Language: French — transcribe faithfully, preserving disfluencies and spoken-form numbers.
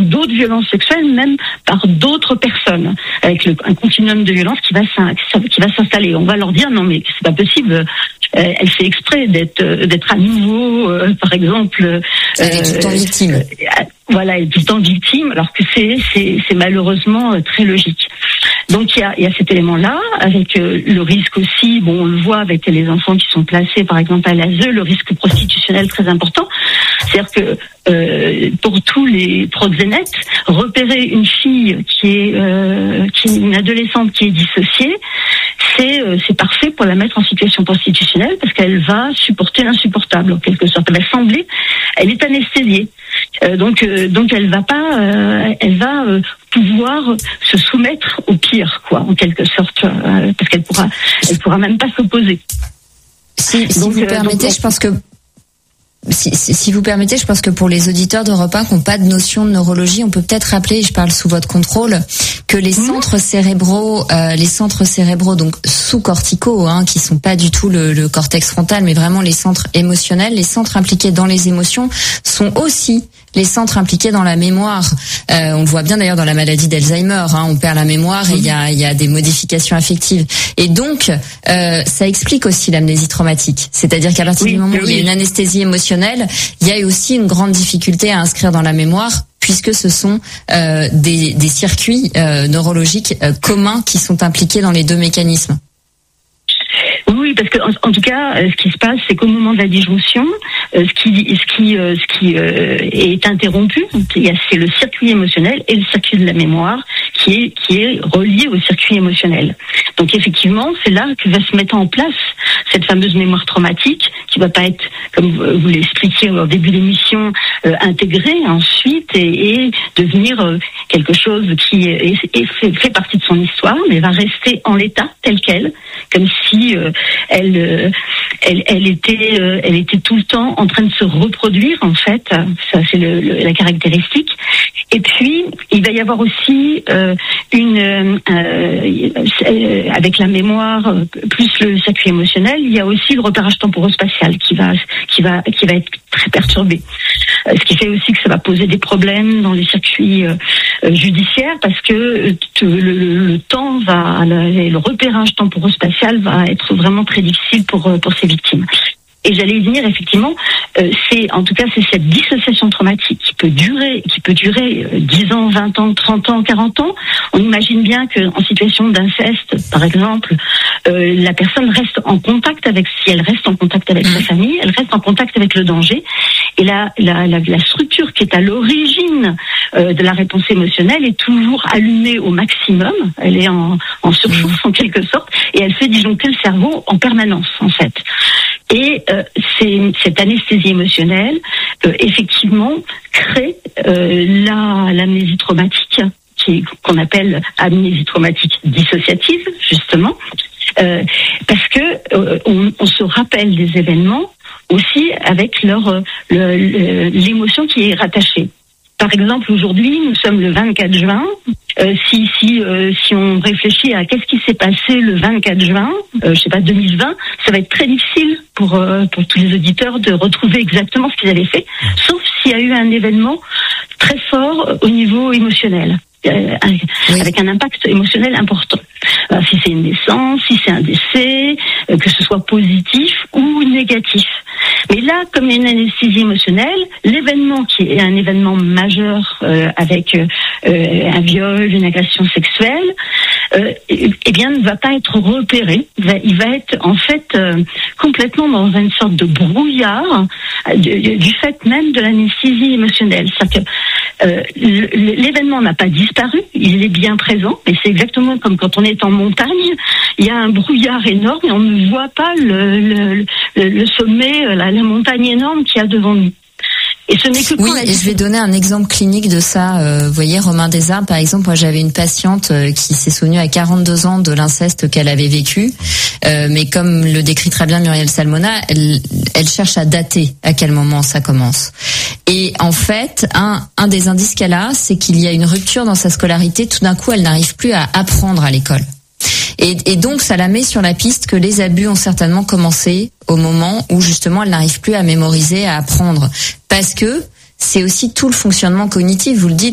d'autres violences sexuelles, même par d'autres personnes, avec le, un continuum de violence qui va qui va s'installer. On va leur dire non mais c'est pas possible. Elle fait exprès d'être d'être à nouveau, euh, par exemple. Elle est tout le temps victime. Euh, voilà, elle est tout le temps victime, alors que c'est c'est c'est malheureusement très logique. Donc il y a il y a cet élément-là, avec euh, le risque aussi. Bon, on le voit avec les enfants qui sont placés, par exemple à l'A S E, le risque prostitutionnel très important. C'est-à-dire que euh, pour tous les proxénètes, repérer une fille qui est euh, qui est une adolescente qui est dissociée, c'est euh, c'est parfait pour la mettre en situation prostitutionnelle parce qu'elle va supporter l'insupportable en quelque sorte. Elle va sembler, elle est anesthésiée, euh, donc euh, donc elle va pas, euh, elle va euh, pouvoir se soumettre au pire, quoi, en quelque sorte, euh, parce qu'elle pourra, elle pourra même pas s'opposer. Si, si donc, vous euh, permettez, donc, je pense que Si, si, si vous permettez, je pense que pour les auditeurs d'Europe un qui n'ont pas de notion de neurologie, on peut peut-être rappeler, je parle sous votre contrôle, que les mmh. centres cérébraux, euh, les centres cérébraux donc sous-corticaux, hein, qui sont pas du tout le, le cortex frontal, mais vraiment les centres émotionnels, les centres impliqués dans les émotions, sont aussi les centres impliqués dans la mémoire. Euh, on le voit bien d'ailleurs dans la maladie d'Alzheimer, hein, on perd la mémoire et il y a, il y a des modifications affectives. Et donc, euh, ça explique aussi l'amnésie traumatique. C'est-à-dire qu'à partir oui, du moment où oui. il y a une anesthésie émotionnelle, il y a aussi une grande difficulté à inscrire dans la mémoire, puisque ce sont euh, des, des circuits euh, neurologiques euh, communs qui sont impliqués dans les deux mécanismes. Oui, parce que en, en tout cas, euh, ce qui se passe, c'est qu'au moment de la disjonction, euh, ce qui, ce qui, euh, ce qui euh, est interrompu, c'est le circuit émotionnel et le circuit de la mémoire qui est qui est relié au circuit émotionnel. Donc effectivement, c'est là que va se mettre en place cette fameuse mémoire traumatique, qui va pas être, comme vous l'expliquiez au début de l'émission, euh, intégrée ensuite et, et devenir euh, quelque chose qui est, est, fait, fait partie de son histoire, mais va rester en l'état tel quel, comme si euh, elle, euh, elle, elle était, euh, elle était tout le temps en train de se reproduire en fait. Ça, c'est le, le, la caractéristique. Et puis, il va y avoir aussi euh, une, euh, euh, avec la mémoire euh, plus le circuit émotionnel, il y a aussi le repérage temporo-spatial qui va, qui va, qui va être très perturbé. Euh, ce qui fait aussi que ça va poser des problèmes dans les circuits euh, judiciaires parce que euh, le, le, le temps va, le, le repérage temporo-spatial va être vraiment très difficile pour pour ces victimes. Et j'allais y venir, effectivement, euh, c'est, en tout cas, c'est cette dissociation traumatique qui peut durer, qui peut durer euh, dix ans, vingt ans, trente ans, quarante ans. On imagine bien qu'en situation d'inceste, par exemple, euh, la personne reste en contact avec, si elle reste en contact avec sa famille, elle reste en contact avec le danger. Et la, la, la, la structure qui est à l'origine euh, de la réponse émotionnelle est toujours allumée au maximum. Elle est en, en surchauffe, en quelque sorte, et elle fait disjoncter le cerveau en permanence, en fait. Et euh, c'est cette anesthésie émotionnelle, euh, effectivement, crée euh, la l'amnésie traumatique, qui est, qu'on appelle amnésie traumatique dissociative, justement, euh, parce que euh, on, on se rappelle des événements aussi avec leur euh, le, le, l'émotion qui est rattachée. Par exemple, aujourd'hui, nous sommes le vingt-quatre juin. Euh, si si euh, si on réfléchit à qu'est-ce qui s'est passé le vingt-quatre juin, euh, je sais pas deux mille vingt, ça va être très difficile pour euh, pour tous les auditeurs de retrouver exactement ce qu'ils avaient fait, sauf s'il y a eu un événement très fort au niveau émotionnel. Euh, oui. Avec un impact émotionnel important. Euh, si c'est une naissance, si c'est un décès, euh, que ce soit positif ou négatif. Mais là, comme il y a une anesthésie émotionnelle, l'événement qui est un événement majeur euh, avec euh, un viol, une agression sexuelle, euh, eh bien, ne va pas être repéré. Il va, il va être en fait euh, complètement dans une sorte de brouillard euh, du, du fait même de l'anesthésie émotionnelle. C'est-à-dire que euh, l'événement n'a pas disparu, il est bien présent, mais c'est exactement comme quand on est en montagne, il y a un brouillard énorme et on ne voit pas le, le, le, le sommet, la, la montagne énorme qu'il y a devant nous. Et ce n'est que oui, et je vais donner un exemple clinique de ça. Euh, vous voyez, Romain Desarbres, par exemple, moi j'avais une patiente euh, qui s'est souvenue à quarante-deux ans de l'inceste qu'elle avait vécu, euh, mais comme le décrit très bien Muriel Salmona, elle, elle cherche à dater à quel moment ça commence. Et en fait, un, un des indices qu'elle a, c'est qu'il y a une rupture dans sa scolarité. Tout d'un coup, elle n'arrive plus à apprendre à l'école. Et, et donc, ça la met sur la piste que les abus ont certainement commencé au moment où, justement, elle n'arrive plus à mémoriser, à apprendre. Parce que c'est aussi tout le fonctionnement cognitif, vous le dites,